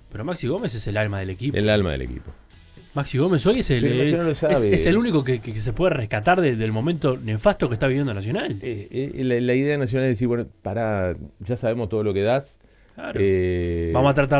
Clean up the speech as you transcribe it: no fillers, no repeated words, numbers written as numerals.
Pero Maxi Gómez es el alma del equipo. El alma del equipo. Maxi Gómez hoy es Pero Nacional lo sabe. es el único que se puede rescatar del momento nefasto que está viviendo Nacional. La idea nacional es decir, bueno, ya sabemos todo lo que das. Claro. Vamos a tratar